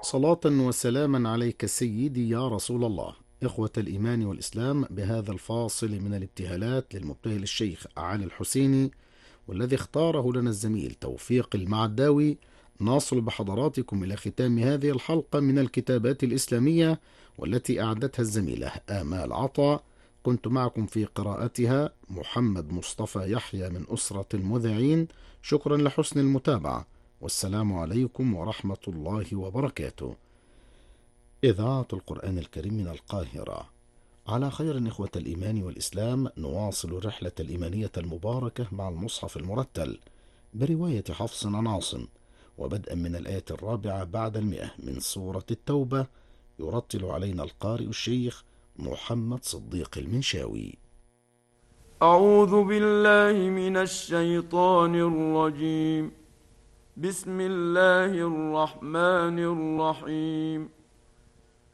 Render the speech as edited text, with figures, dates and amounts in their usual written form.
صلاة وسلاما عليك سيدي يا رسول الله. إخوة الإيمان والإسلام، بهذا الفاصل من الابتهالات للمبتهل الشيخ علي الحسيني والذي اختاره لنا الزميل توفيق المعداوي، نصل بحضراتكم إلى ختام هذه الحلقة من الكتابات الإسلامية والتي أعدتها الزميلة آمال عطا. كنت معكم في قراءتها محمد مصطفى يحيى من أسرة المذيعين. شكرا لحسن المتابعة، والسلام عليكم ورحمة الله وبركاته. إذاعة القرآن الكريم من القاهرة. على خير إخوة الإيمان والإسلام، نواصل الرحلة الإيمانية المباركة مع المصحف المرتل برواية حفص عن عاصم، وبدءا من الآية 4 بعد 100 من سورة التوبة. يرتل علينا القارئ الشيخ محمد صديق المنشاوي. أعوذ بالله من الشيطان الرجيم. بسم الله الرحمن الرحيم.